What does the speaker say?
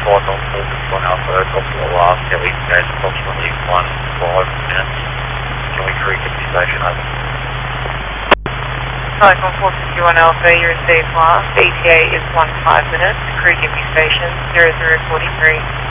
flight on 451 Alpha, Coastal Alaska, we can go approximately 15 minutes. Can we crew get the station over? Flight on 451 Alpha, you're in safe loss. ETA is 15 minutes. Crew Gimpy Station 0043.